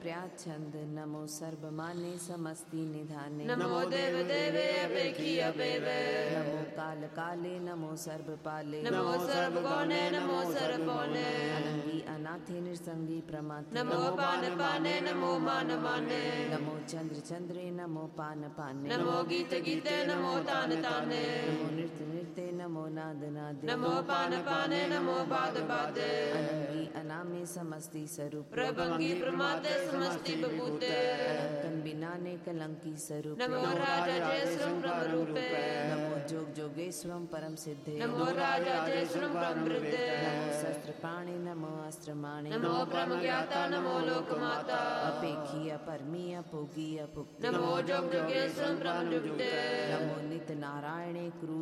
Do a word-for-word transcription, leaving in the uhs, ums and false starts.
प्रयाच्छंद नमो सर्वमाने समस्ति निधाने नमो देव देवे अपेखी अपेवे नमो काल काले नमो सर्वपाले नमो सर्वगुणे नमो सर्वभौने अलंगी अनाथे निर्संगी प्रमाथे नमो पान पाने नमो मान माने नमो चंद्र चंद्रे नमो पान पाने नमो गीत गीते नमो तान ताने नमो नृत्य नृत्य नमो नाद नादे नमो पान पाने नमो बाद बादे अलंगी अनामे समस्ति स्वरूप प्रभंगी प्रमाते समस्ति बबूते अलंकन बिनाने कलंकी स्वरूप नमो राजा जयश्रम प्रभु रूपे नमो जोग जोगेश्वरम परम सिद्धे नमो राजा जयश्रम प्रभृते नमो शस्त्र पाणे नमो अस्त्र माणे नमो ब्रह्म ज्ञाता नमो लोकमाता अपेखी अपरमी अपोगी अपुक्ति नमो जोग जोगेश्वरम प्रभु नमो नित नारायणे क्रू